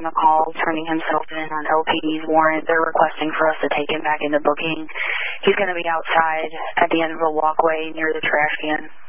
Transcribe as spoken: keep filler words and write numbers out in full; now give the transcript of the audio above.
him a call, turning himself in on L P D's warrant. They're requesting for us to take him back into booking. He's going to be outside at the end of a walkway near the trash can.